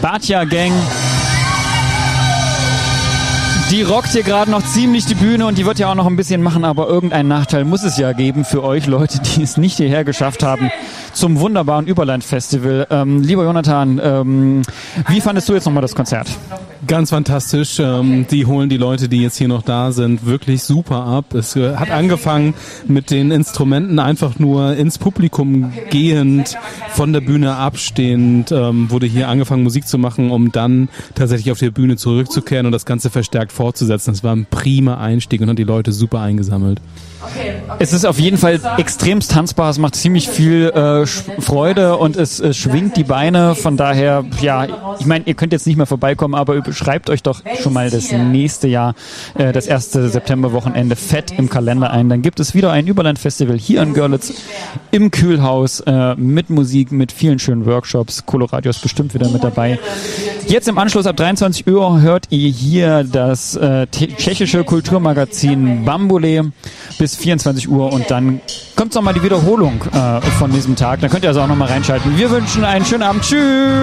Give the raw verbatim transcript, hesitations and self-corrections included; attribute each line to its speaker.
Speaker 1: Batja Gang. Die rockt hier gerade noch ziemlich die Bühne und die wird ja auch noch ein bisschen machen, aber irgendeinen Nachteil muss es ja geben für euch Leute, die es nicht hierher geschafft haben zum wunderbaren Überland-Festival. Ähm, lieber Jonathan, ähm, wie fandest du jetzt nochmal das Konzert?
Speaker 2: Ganz fantastisch. Ähm, die holen die Leute, die jetzt hier noch da sind, wirklich super ab. Es äh, hat angefangen mit den Instrumenten einfach nur ins Publikum gehend, von der Bühne abstehend, ähm, wurde hier angefangen Musik zu machen, um dann tatsächlich auf die Bühne zurückzukehren und das Ganze verstärkt fortzusetzen. Das war ein prima Einstieg und hat die Leute super eingesammelt.
Speaker 1: Es ist auf jeden Fall extremst tanzbar, es macht ziemlich viel äh, Freude und es äh, schwingt die Beine, von daher, ja, ich meine, ihr könnt jetzt nicht mehr vorbeikommen, aber schreibt euch doch schon mal das nächste Jahr, äh, das erste Septemberwochenende fett im Kalender ein, dann gibt es wieder ein Überland-Festival hier in Görlitz im Kühlhaus äh, mit Musik, mit vielen schönen Workshops, Coloradio ist bestimmt wieder mit dabei. Jetzt im Anschluss ab dreiundzwanzig Uhr hört ihr hier das äh, tschechische Kulturmagazin Bambule bis vierundzwanzig Uhr und dann kommt nochmal die Wiederholung äh, von diesem Tag. Dann könnt ihr also auch nochmal reinschalten. Wir wünschen einen schönen Abend. Tschüss!